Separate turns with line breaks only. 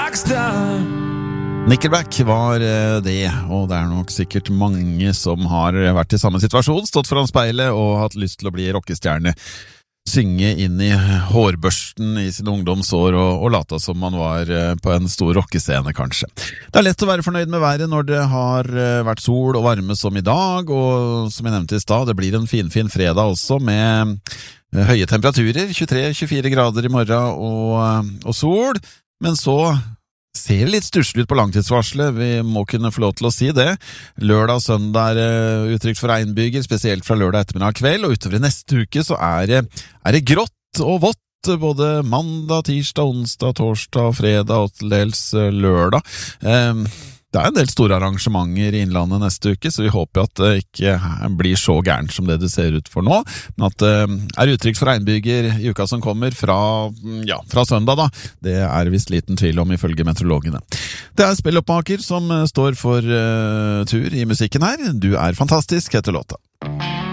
rockstar.
Nickelback var det, og det nok sikkert mange som har vært i samme situasjon, stått foran speilet og hatt lyst til å bli rockestjerne, synge inn i hårbørsten i sin ungdomsår og late som man var på en stor rockescene kanskje. Det lett å være fornøyd med været når det har vært sol og varme som i dag, og som jeg nevnte i stad, det blir en fin fredag også med høye temperaturer, 23-24 grader i morgen og sol, men så ser litt stusslig ut på langtidsvarselet, vi må kunne få lov til å si det. Lørdag og søndag utrygt for regnbyger, spesielt fra lørdag ettermiddag kveld, og utover i neste uke så er det grått og vått, både mandag, tirsdag, onsdag, torsdag, fredag og til dels lørdag. Det en del store arrangementer i Innlandet neste uke, så vi håper at det ikke blir så gærent som det ser ut for nå, men at det utrygt for regnbyger i uka som kommer fra søndag da. Det visst liten tvil om ifølge meteorologene. Det Spilloppmaker som står for tur i musikken her. Du fantastisk, heter låta.